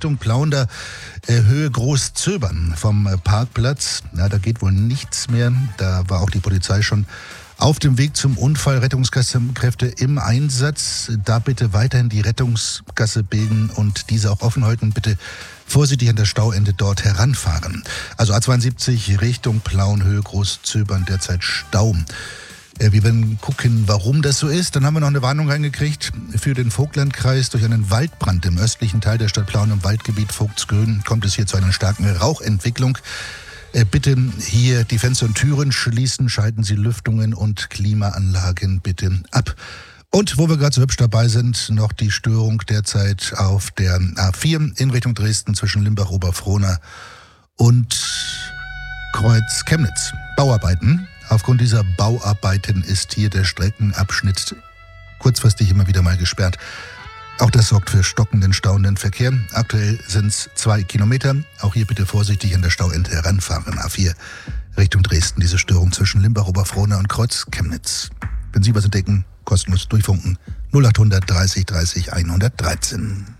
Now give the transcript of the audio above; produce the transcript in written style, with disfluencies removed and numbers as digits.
Richtung Plaunder, Höhe Großzöbern vom Parkplatz. Ja, da geht wohl nichts mehr. Da war auch die Polizei schon auf dem Weg zum Unfall. Rettungskräfte im Einsatz. Da bitte weiterhin die Rettungsgasse bilden und diese auch offen halten. Bitte vorsichtig an der Stauende dort heranfahren. Also A72 Richtung Plauen, Höhe Großzöbern, derzeit Stau. Wir werden gucken, warum das so ist. Dann haben wir noch eine Warnung reingekriegt für den Vogtlandkreis. Durch einen Waldbrand im östlichen Teil der Stadt Plauen im Waldgebiet Vogtsgrün kommt es hier zu einer starken Rauchentwicklung. Bitte hier die Fenster und Türen schließen, schalten Sie Lüftungen und Klimaanlagen bitte ab. Und wo wir gerade so hübsch dabei sind, noch die Störung derzeit auf der A4 in Richtung Dresden zwischen Limbach-Oberfrohna und Kreuz Chemnitz. Bauarbeiten. Aufgrund dieser Bauarbeiten ist hier der Streckenabschnitt kurzfristig immer wieder mal gesperrt. Auch das sorgt für stockenden, stauenden Verkehr. Aktuell sind es 2 Kilometer. Auch hier bitte vorsichtig an der Stauende heranfahren. A4 Richtung Dresden, diese Störung zwischen Limbach-Oberfrohna und Kreuz Chemnitz. Wenn Sie was entdecken, kostenlos durchfunken. 0800 30 30 113.